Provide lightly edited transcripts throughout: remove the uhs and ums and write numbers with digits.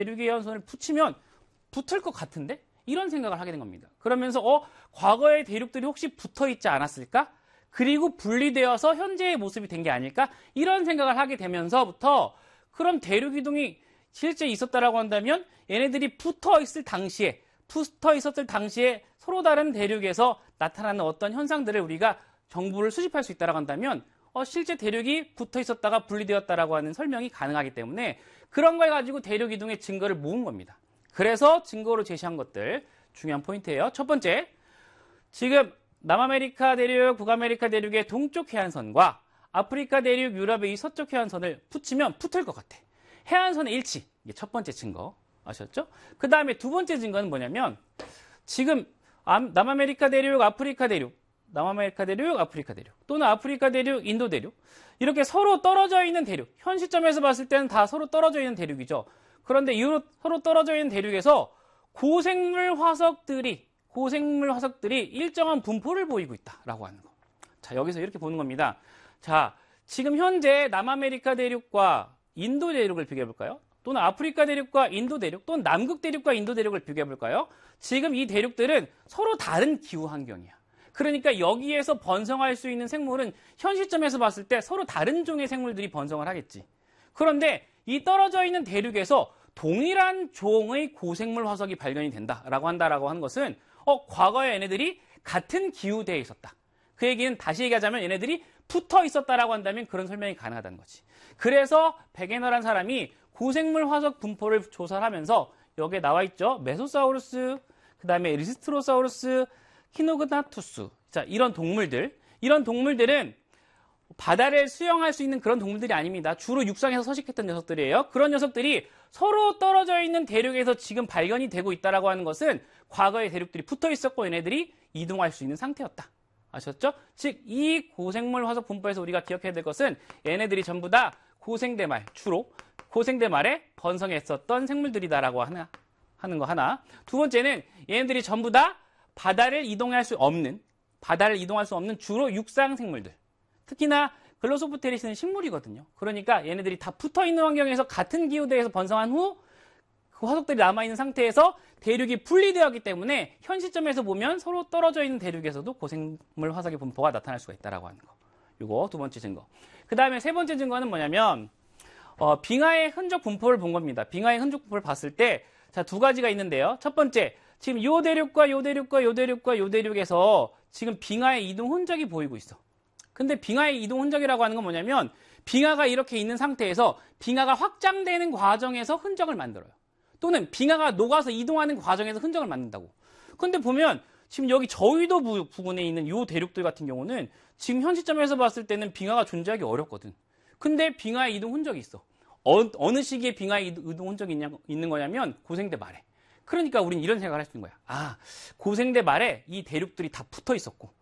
대륙의 해안선을 붙이면 붙을 것 같은데? 이런 생각을 하게 된 겁니다. 그러면서 과거의 대륙들이 혹시 붙어 있지 않았을까? 그리고 분리되어서 현재의 모습이 된 게 아닐까? 이런 생각을 하게 되면서부터 그럼 대륙 이동이 실제 있었다라고 한다면 얘네들이 붙어 있었을 당시에 서로 다른 대륙에서 나타나는 어떤 현상들을 우리가 정보를 수집할 수 있다라고 한다면 실제 대륙이 붙어 있었다가 분리되었다라고 하는 설명이 가능하기 때문에 그런 걸 가지고 대륙 이동의 증거를 모은 겁니다. 그래서 증거로 제시한 것들 중요한 포인트예요. 첫 번째, 지금 남아메리카 대륙, 북아메리카 대륙의 동쪽 해안선과 아프리카 대륙, 유럽의 이 서쪽 해안선을 붙이면 붙을 것 같아. 해안선의 일치, 이게 첫 번째 증거 아셨죠? 그 다음에 두 번째 증거는 뭐냐면 지금 남아메리카 대륙, 아프리카 대륙, 남아메리카 대륙, 아프리카 대륙 또는 아프리카 대륙, 인도 대륙 이렇게 서로 떨어져 있는 대륙, 현 시점에서 봤을 때는 다 서로 떨어져 있는 대륙이죠. 그런데 서로 떨어져 있는 대륙에서 고생물 화석들이 일정한 분포를 보이고 있다라고 하는 거. 자, 여기서 이렇게 보는 겁니다. 자, 지금 현재 남아메리카 대륙과 인도 대륙을 비교해 볼까요? 또는 아프리카 대륙과 인도 대륙, 또는 남극 대륙과 인도 대륙을 비교해 볼까요? 지금 이 대륙들은 서로 다른 기후 환경이야. 그러니까 여기에서 번성할 수 있는 생물은 현 시점에서 봤을 때 서로 다른 종의 생물들이 번성을 하겠지. 그런데 이 떨어져 있는 대륙에서 동일한 종의 고생물 화석이 발견이 된다라고 한다라고 하는 것은 과거에 얘네들이 같은 기후대에 있었다. 그 얘기는 다시 얘기하자면 얘네들이 붙어 있었다라고 한다면 그런 설명이 가능하다는 거지. 그래서 베게너란 사람이 고생물 화석 분포를 조사를 하면서 여기에 나와 있죠. 메소사우루스, 그 다음에 리스트로사우루스, 키노그나투스. 자, 이런 동물들은 바다를 수영할 수 있는 그런 동물들이 아닙니다. 주로 육상에서 서식했던 녀석들이에요. 그런 녀석들이 서로 떨어져 있는 대륙에서 지금 발견이 되고 있다라고 하는 것은 과거의 대륙들이 붙어 있었고 얘네들이 이동할 수 있는 상태였다. 아셨죠? 즉, 이 고생물 화석 분포에서 우리가 기억해야 될 것은 얘네들이 전부 다 주로 고생대말에 번성했었던 생물들이다라고 하는 거 하나. 두 번째는 얘네들이 전부 다 바다를 이동할 수 없는 주로 육상 생물들. 특히나 글로소프테리스는 식물이거든요. 그러니까 얘네들이 다 붙어있는 환경에서 같은 기후대에서 번성한 후 그 화석들이 남아있는 상태에서 대륙이 분리되었기 때문에 현 시점에서 보면 서로 떨어져 있는 대륙에서도 고생물 화석의 분포가 나타날 수가 있다고 하는 거. 이거 두 번째 증거. 그 다음에 세 번째 증거는 뭐냐면 빙하의 흔적 분포를 본 겁니다. 빙하의 흔적 분포를 봤을 때 자, 두 가지가 있는데요. 첫 번째, 지금 요 대륙과 요 대륙과 요 대륙과 요 대륙에서 지금 빙하의 이동 흔적이 보이고 있어. 근데 빙하의 이동 흔적이라고 하는 건 뭐냐면 빙하가 이렇게 있는 상태에서 빙하가 확장되는 과정에서 흔적을 만들어요. 또는 빙하가 녹아서 이동하는 과정에서 흔적을 만든다고. 근데 보면 지금 여기 저위도 부분에 있는 요 대륙들 같은 경우는 지금 현 시점에서 봤을 때는 빙하가 존재하기 어렵거든. 근데 빙하의 이동 흔적이 있어. 어느 시기에 빙하의 이동 흔적이 있는 거냐면 고생대 말에. 그러니까 우리는 이런 생각을 할 수 있는 거야. 아, 고생대 말에 이 대륙들이 다 붙어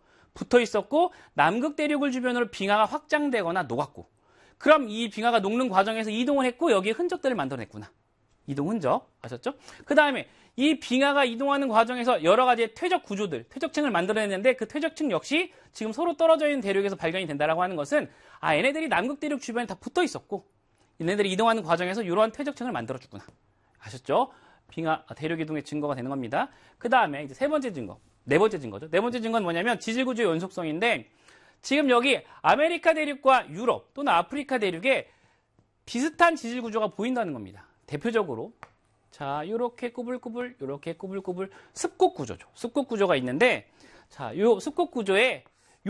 있었고 남극 대륙을 주변으로 빙하가 확장되거나 녹았고 그럼 이 빙하가 녹는 과정에서 이동을 했고 여기에 흔적들을 만들어냈구나. 이동 흔적 아셨죠? 그 다음에 이 빙하가 이동하는 과정에서 여러 가지의 퇴적층을 만들어냈는데 그 퇴적층 역시 지금 서로 떨어져 있는 대륙에서 발견이 된다라고 하는 것은 얘네들이 남극 대륙 주변에 다 붙어 있었고 얘네들이 이동하는 과정에서 이러한 퇴적층을 만들어주구나. 아셨죠? 빙하 대륙 이동의 증거가 되는 겁니다. 그 다음에 이제 네 번째 증거죠. 네 번째 증거는 뭐냐면 지질구조의 연속성인데 지금 여기 아메리카 대륙과 유럽 또는 아프리카 대륙에 비슷한 지질구조가 보인다는 겁니다. 대표적으로 자, 요렇게 꾸불꾸불 습곡 구조죠. 습곡 구조가 있는데 자, 요 습곡 구조에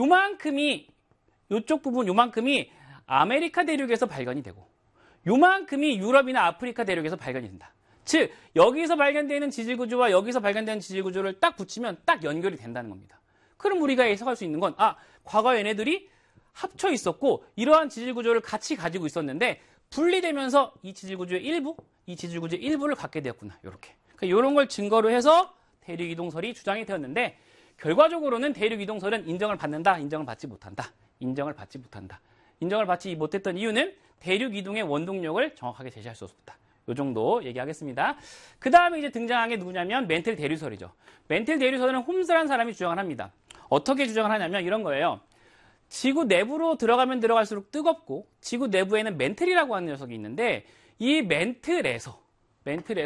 요쪽 부분 요만큼이 아메리카 대륙에서 발견이 되고 요만큼이 유럽이나 아프리카 대륙에서 발견이 된다. 즉 여기서 발견되는 지질구조와 여기서 발견되는 지질구조를 딱 붙이면 딱 연결이 된다는 겁니다. 그럼 우리가 해석할 수 있는 건 과거에 얘네들이 합쳐 있었고 이러한 지질구조를 같이 가지고 있었는데 분리되면서 이 지질구조의 일부를 갖게 되었구나. 이렇게. 그러니까 이런 걸 증거로 해서 대륙 이동설이 주장이 되었는데 결과적으로는 대륙 이동설은 인정을 받는다, 인정을 받지 못한다. 인정을 받지 못했던 이유는 대륙 이동의 원동력을 정확하게 제시할 수 없었다. 요 정도 얘기하겠습니다. 그 다음에 이제 등장한 게 누구냐면 멘틀 대류설이죠. 멘틀 대류설은 홈스라는 사람이 주장을 합니다. 어떻게 주장을 하냐면 이런 거예요. 지구 내부로 들어가면 들어갈수록 뜨겁고 지구 내부에는 멘틀이라고 하는 녀석이 있는데 이 멘틀에서